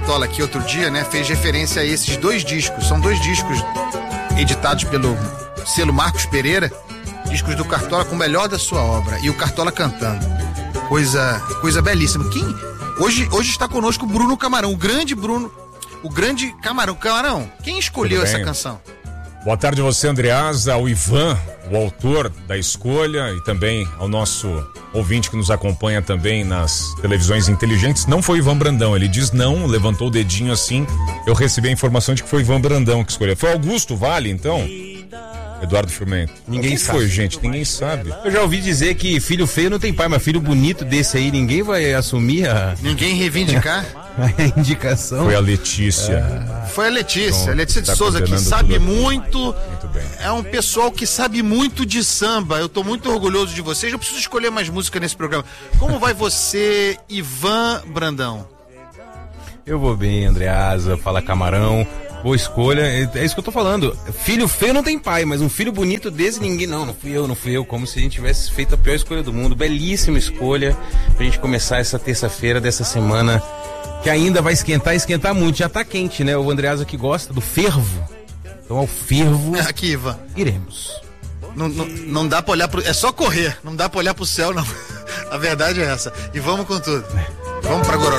Cartola aqui outro dia, né? Fez referência a esses 2 discos. São 2 discos editados pelo selo Marcos Pereira, discos do Cartola com o melhor da sua obra. E o Cartola cantando. Coisa belíssima. Hoje está conosco o Bruno Camarão, o grande Bruno, o grande Camarão. Camarão, quem escolheu essa canção? Boa tarde a você, Andreasa, ao Ivan, o autor da escolha, e também ao nosso ouvinte que nos acompanha também nas televisões inteligentes. Não foi o Ivan Brandão, ele diz não, levantou o dedinho assim. Eu recebi a informação de que foi o Ivan Brandão que escolheu. Foi Augusto Vale, então? Eduardo Firmento. Ninguém sabe. Foi, gente? Ninguém sabe. Eu já ouvi dizer que filho feio não tem pai, mas filho bonito desse aí, ninguém vai assumir Ninguém reivindicar? a indicação. Foi a Letícia. Foi a Letícia, Então, a Letícia de tá Souza, que condenando sabe tudo. muito. Muito bem. É um pessoal que sabe muito de samba. Eu tô muito orgulhoso de vocês. Eu preciso escolher mais música nesse programa. Como vai você, Ivan Brandão? Eu vou bem, Andreasa, fala Camarão. Boa escolha, é isso que eu tô falando. Filho feio não tem pai, mas um filho bonito desse ninguém. Não fui eu. Como se a gente tivesse feito a pior escolha do mundo. Belíssima escolha pra gente começar essa terça-feira dessa semana, que ainda vai esquentar muito. Já tá quente, né? O Andreasa que gosta do fervo. Então ao fervo. Aqui, Ivan. Iremos. Não dá pra olhar pro. É só correr, não dá pra olhar pro céu, não. A verdade é essa. E vamos com tudo. Vamos pra Goró.